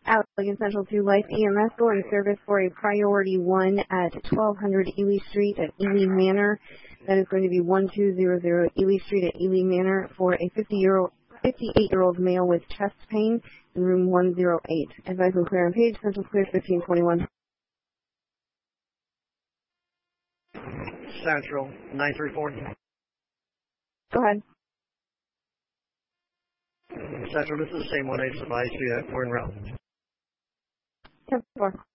Allegan Central 2 Life EMS go into service for a priority 1 at 1200 Ely Street at Ely Manor. That is going to be 1200 Ely Street at Ely Manor for a 58-year-old male with chest pain in room 108. Advise on clear on page, Central Clear 1521. Central 934. Go ahead. Central, this is the same one I just advised you that we're en route. 10-4.